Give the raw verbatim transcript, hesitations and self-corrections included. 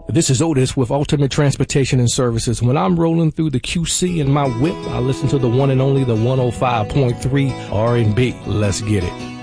This is Otis with Ultimate Transportation and Services. When I'm rolling through the Q C in my whip, I listen to the one and only the one oh five point three R and B. Let's get it.